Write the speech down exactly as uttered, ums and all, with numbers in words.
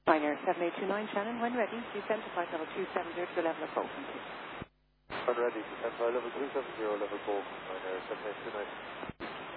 Ryanair seven eight two nine, Shannon, when ready, descend to flight level two seven zero to the level of Bolton, please. When ready, descend to flight level two seven zero, level Bolton, Ryanair seven eight two nine.